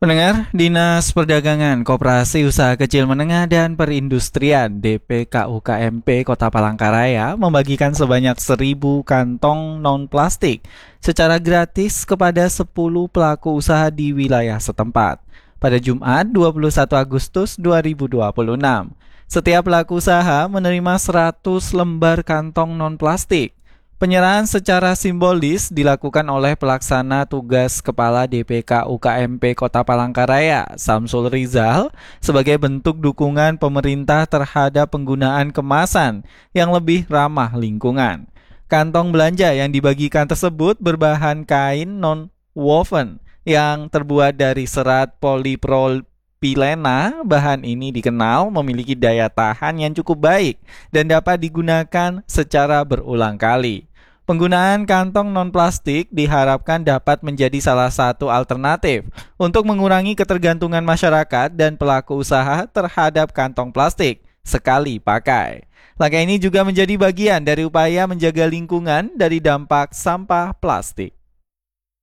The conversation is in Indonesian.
Pendengar, Dinas Perdagangan, Koperasi Usaha Kecil Menengah dan Perindustrian DPKUKMP Kota Palangkaraya membagikan sebanyak 1.000 kantong non-plastik secara gratis kepada 10 pelaku usaha di wilayah setempat pada Jumat 21 Agustus 2026. Setiap pelaku usaha menerima 100 lembar kantong non-plastik. Penyerahan secara simbolis dilakukan oleh pelaksana tugas Kepala DPK UKMP Kota Palangkaraya, Samsul Rizal, sebagai bentuk dukungan pemerintah terhadap penggunaan kemasan yang lebih ramah lingkungan. Kantong belanja yang dibagikan tersebut berbahan kain non-woven yang terbuat dari serat polipropilena. Bahan ini dikenal memiliki daya tahan yang cukup baik dan dapat digunakan secara berulang kali. Penggunaan kantong non-plastik diharapkan dapat menjadi salah satu alternatif untuk mengurangi ketergantungan masyarakat dan pelaku usaha terhadap kantong plastik sekali pakai. Langkah ini juga menjadi bagian dari upaya menjaga lingkungan dari dampak sampah plastik.